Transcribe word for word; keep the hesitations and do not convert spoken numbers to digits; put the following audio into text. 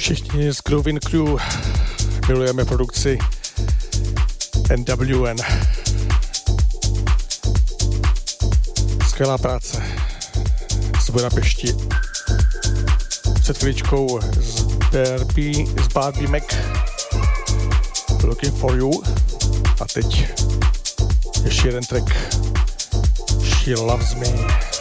Všichni z Groovin Crew milujeme produkci N W N. Skvělá práce z Budapešti. Před chvíličkou z Barbie, z Barbie Mac Looking for You. A teď ještě jeden track She Loves Me.